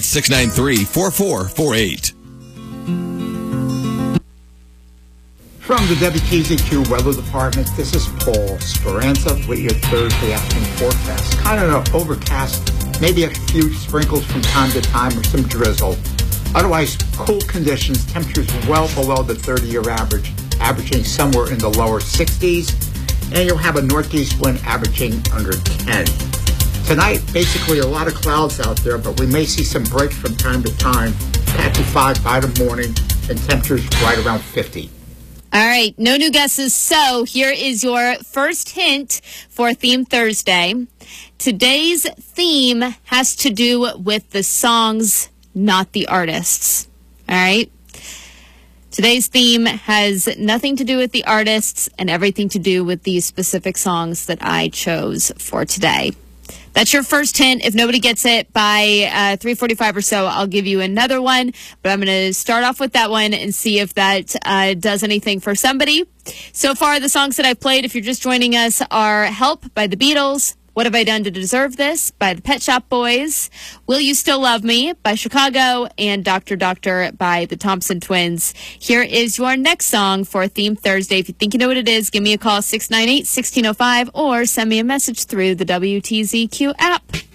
693-4448. From the WTZQ Weather Department, this is Paul Speranza with your Thursday afternoon forecast. Kind of overcast, maybe a few sprinkles from time to time or some drizzle. Otherwise, cool conditions, temperatures well below the 30-year average, averaging somewhere in the lower 60s. And you'll have a northeast wind averaging under 10. Tonight, basically a lot of clouds out there, but we may see some breaks from time to time. 55 by the morning, and temperatures right around 50. All right, no new guesses. So here is your first hint for Theme Thursday. Today's theme has to do with the songs, not the artists. All right? Today's theme has nothing to do with the artists and everything to do with these specific songs that I chose for today. That's your first hint. If nobody gets it by 3:45 or so, I'll give you another one. But I'm going to start off with that one and see if that does anything for somebody. So far, the songs that I've played, if you're just joining us, are Help by the Beatles, What Have I Done to Deserve This by the Pet Shop Boys, Will You Still Love Me by Chicago, and Dr. Doctor by the Thompson Twins. Here is your next song for Theme Thursday. If you think you know what it is, give me a call, 698-1605, or send me a message through the WTZQ app.